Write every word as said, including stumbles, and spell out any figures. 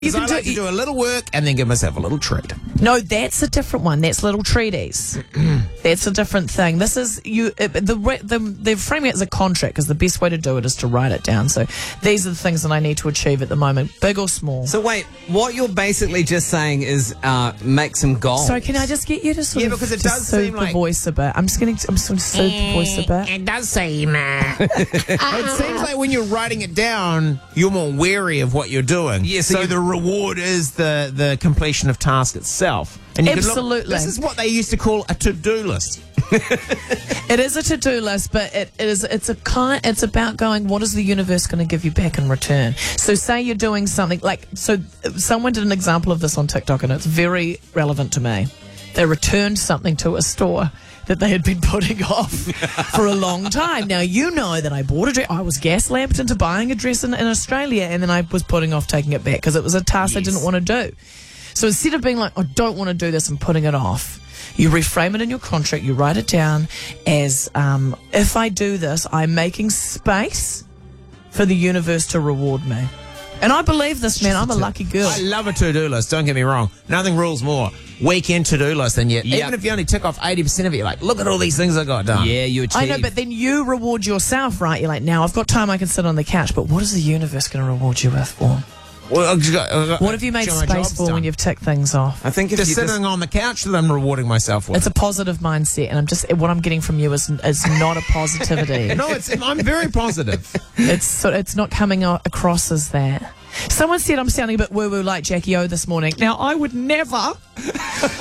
You can I do, like to do a little work and then give myself a little treat. No, that's a different one. That's little treaties. That's a different thing. This is you. It, the the the framing it as a contract because the best way to do it is to write it down. So these are the things that I need to achieve at the moment, big or small. So wait, what you're basically just saying is uh, make some goals. Sorry, can I just get you to sort Yeah, of because it just does soothe seem the like- voice a bit? I'm just getting. I'm just going to soothe the voice a bit. It does seem. Uh, it seems like when you're writing it down, you're more wary of what you're doing. Yeah, so so you- the reward is the the completion of task itself. And you can look- Absolutely. this is what they used to call a to-do list. It is a to-do list, but it, it is it's a kind it's about going, what is the universe going to give you back in return? So say you're doing something like, so someone did an example of this on TikTok and it's very relevant to me. They returned something to a store that they had been putting off for a long time. Now, you know that I bought a dress. I was gas-lamped into buying a dress in, in Australia, and then I was putting off taking it back because it was a task I didn't want to do. So instead of being like, I don't want to do this and putting it off, you reframe it in your contract, you write it down as, um, if I do this, I'm making space for the universe to reward me. And I believe this, man. I'm a lucky girl. I love a to-do list, don't get me wrong. Nothing rules more. Weekend to-do list, and yet, Yep. even if you only tick off eighty percent of it, you're like, look at all these things I got done. yeah, you achieve. I know, but then you reward yourself, right? You're like, now I've got time I can sit on the couch, but what is the universe going to reward you with for? Well, I've just got- I've got- What have you made sure my space job's for done. when you've ticked things off? I think if Just you sitting just, on the couch that I'm rewarding myself with. It's a positive mindset, and I'm just what I'm getting from you is is not a positivity. no, it's, I'm very positive. It's so it's not coming a- across as that. Someone said I'm sounding a bit woo woo like Jackie O this morning. Now I would never.